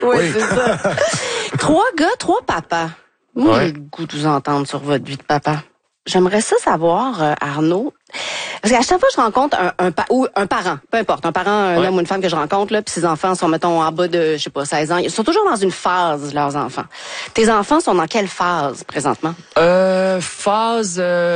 Oui, c'est ça. 3 gars, 3 papas. Moi, j'ai le goût de vous entendre sur votre vie de papa. J'aimerais ça savoir, Arnaud. Parce qu'à chaque fois que je rencontre un parent, peu importe, un parent, un homme ou une femme que je rencontre, là, puis ses enfants sont, mettons, en bas de, 16 ans, ils sont toujours dans une phase, leurs enfants. Tes enfants sont dans quelle phase, présentement? Phase,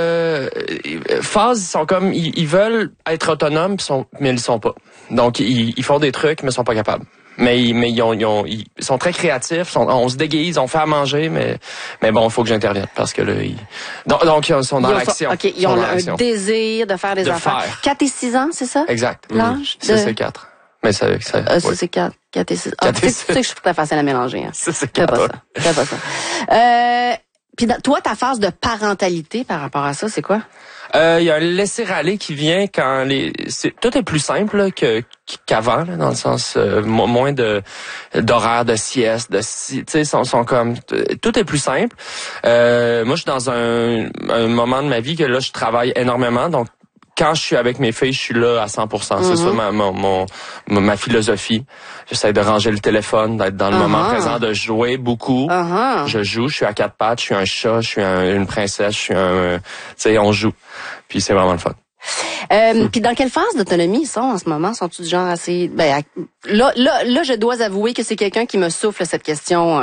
ils sont comme, ils veulent être autonomes, mais ils le sont pas. Donc, ils font des trucs, mais ils sont pas capables. Mais ils sont très créatifs, on se déguise, on fait à manger, mais bon, il faut que j'intervienne parce que là, donc ils sont dans l'action. OK, ils ont un désir de faire des affaires. 4 et 6 ans, c'est ça? Exact. L'âge? C'est 4. Mais ça c'est 4 et 6. Tu sais que je suis très facile à mélanger. Hein. C'est 4. Fais pas ça. Puis toi, ta phase de parentalité par rapport à ça, c'est quoi? Il y a un laisser-aller qui vient quand tout est plus simple là, qu'avant, là, dans le sens moins d'horaires de sieste, tu sais, sont comme tout est plus simple. Moi, je suis dans un moment de ma vie que là, je travaille énormément, donc quand je suis avec mes filles, je suis là à 100%. C'est ça ma philosophie. J'essaie de ranger le téléphone, d'être dans le moment présent, de jouer beaucoup. Je joue, je suis à 4 pattes, je suis un chat, je suis une princesse, je suis tu sais, on joue. Puis c'est vraiment le fun. Puis dans quelle phase d'autonomie ils sont en ce moment? Sont-ils du genre assez... là, je dois avouer que c'est quelqu'un qui me souffle cette question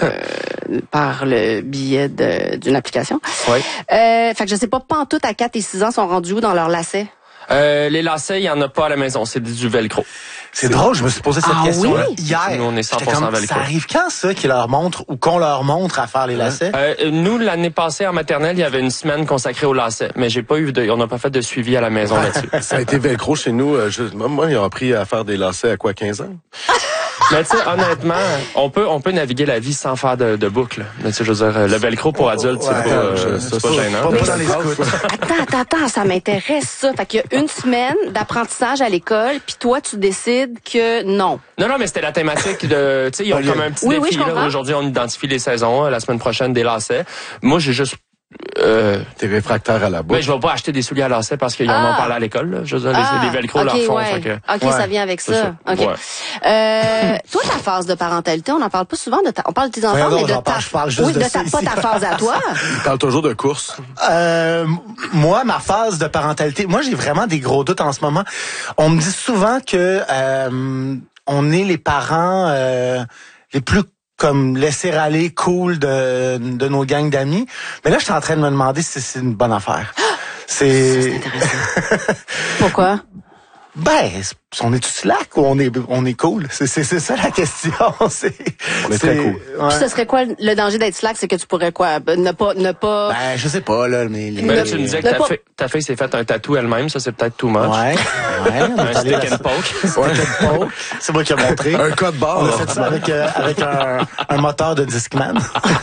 par le biais d'une application. Oui. Fait que je sais pas pantoute à 4 et 6 ans sont rendus où dans leur lacet? Les lacets, il y en a pas à la maison, c'est du velcro. C'est drôle, je me suis posé cette question-là hier. Nous, on est 100% velcro. Ça arrive quand, ça, qu'ils leur montrent ou qu'on leur montre à faire les lacets? Nous, l'année passée, en maternelle, il y avait une semaine consacrée aux lacets. Mais on n'a pas fait de suivi à la maison là-dessus. Ça a été velcro chez nous. Moi, ils ont appris à faire des lacets à quoi, 15 ans? Mais tu sais, honnêtement, on peut naviguer la vie sans faire de boucle. Mais tu sais, je veux dire, le velcro pour adultes, c'est pas gênant. Pas dans les scouts. Attends, ça m'intéresse ça. Fait qu'il y a une semaine d'apprentissage à l'école, puis toi, tu décides que non. Non, mais c'était la thématique de, tu sais, ils ont comme un petit défi, là. Aujourd'hui, on identifie les saisons, la semaine prochaine, des lacets. Moi, j'ai juste T'es réfractaire à la boucle. Mais je vais pas acheter des souliers à lacets parce qu'ils en ont parlé à l'école. Là. Je veux dire, les velcro leur font. Ouais. Fait que... OK, ça vient avec ça. OK. Ouais. Toi, ta phase de parentalité, on n'en parle pas souvent. On parle de tes enfants, mais de ta... Je parle juste pas ta phase à toi. Il parle toujours de course. Moi, ma phase de parentalité, moi, j'ai vraiment des gros doutes en ce moment. On me dit souvent que on est les parents les plus comme laisser aller cool de nos gangs d'amis. Mais là, je suis en train de me demander si c'est une bonne affaire. C'est intéressant. Pourquoi? Ben, on est tout slack ou on est cool? C'est ça la question. On est très cool. Ouais. Puis ce serait quoi le danger d'être slack? C'est que tu pourrais quoi? Ne pas... Ben, je sais pas, là, mais... Ben là, tu me disais que ta fille s'est fait un tatou elle-même, ça c'est peut-être too much. Ouais. Un stick and poke. C'est moi qui ai montré. Un code barre. On a fait ça avec un moteur de Discman.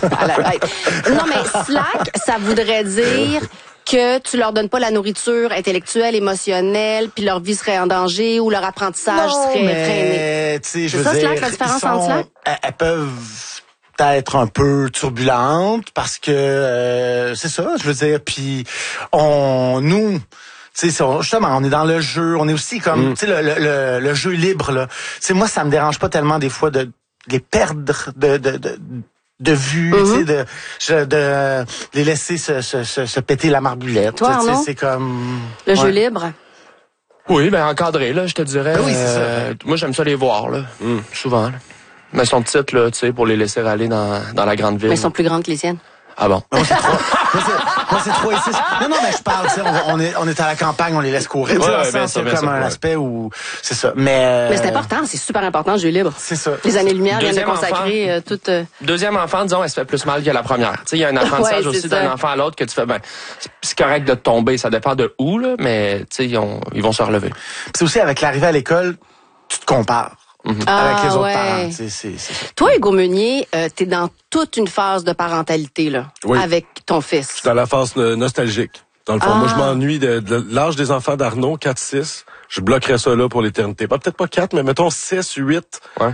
Non, mais slack, ça voudrait dire que tu leur donnes pas la nourriture intellectuelle, émotionnelle, puis leur vie serait en danger ou leur apprentissage serait freiné. C'est ça, slack, la différence entre slack? Elles peuvent être un peu turbulentes parce que c'est ça, je veux dire. Puis nous, tu sais, justement, on est dans le jeu, on est aussi comme, tu sais, le jeu libre là. Tu sais, moi, ça me dérange pas tellement des fois de les perdre de vue, tu sais, de les laisser se péter la marboulette. Toi, Arnaud? C'est comme le jeu libre. Oui, ben encadré là, je te dirais. Ben oui, c'est ça. Moi, j'aime ça les voir là, souvent. Là. Mais elles sont petites là, tu sais, pour les laisser aller dans la grande ville. Mais elles sont plus grandes que les siennes. Ah bon? Moi, c'est 3 et 6. Non, mais je parle, tu sais, on est à la campagne, on les laisse courir. C'est comme un aspect où c'est ça. Mais c'est important, c'est super important, le jeu libre. C'est ça. Les années-lumière viennent de consacrer toute... Deuxième enfant, disons, elle se fait plus mal que la première. Tu sais, il y a un apprentissage aussi d'un enfant à l'autre que tu fais, ben, c'est correct de tomber, ça dépend de où, là, mais tu sais, ils vont se relever. C'est aussi avec l'arrivée à l'école, tu te compares. Avec les autres parents. C'est ça. Toi, Hugo Meunier, t'es dans toute une phase de parentalité là, avec ton fils. Je suis dans la phase nostalgique. Dans le fond, moi, je m'ennuie de l'âge des enfants d'Arnaud, 4-6. Je bloquerais ça là pour l'éternité. Peut-être pas 4, mais mettons 6, 8. Ouais.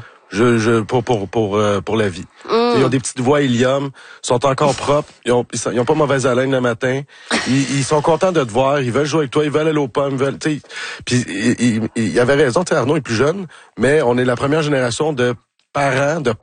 Pour la vie. Ils ont des petites voix hélium, sont encore propres, ils ont pas mauvaise haleine le matin. Ils sont contents de te voir, ils veulent jouer avec toi, ils veulent aller aux pommes, puis il avait raison, Arnaud est plus jeune, mais on est la première génération de parents de